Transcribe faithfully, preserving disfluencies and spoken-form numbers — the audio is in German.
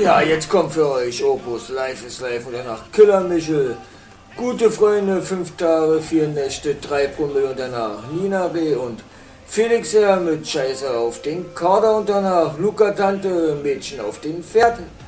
Ja, jetzt kommt für euch Opus Life is Life und danach Killer Michel. Gute Freunde, fünf Tage, vier Nächte, drei Promille und danach Nina B. und Felix R. mit Scheiße auf den Kader und danach Luca Tante, Mädchen auf den Pferd.